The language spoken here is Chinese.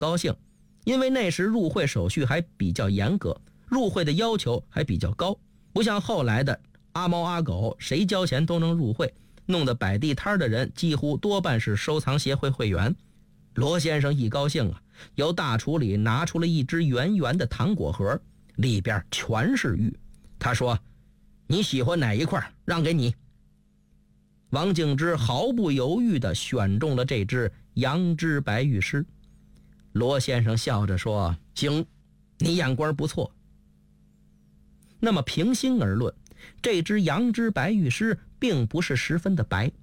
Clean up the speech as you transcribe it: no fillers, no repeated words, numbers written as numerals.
高兴，因为那时入会手续还比较严格，入会的要求还比较高，不像后来的阿猫阿狗，谁交钱都能入会，弄得摆地摊的人几乎多半是收藏协会会员。罗先生一高兴啊，由大橱里拿出了一只圆圆的糖果盒，里边全是玉。他说：“你喜欢哪一块，让给你。”王敬之毫不犹豫地选中了这只羊脂白玉狮。罗先生笑着说：“行，你眼光不错。”那么平心而论，这只羊脂白玉狮并不是十分的白，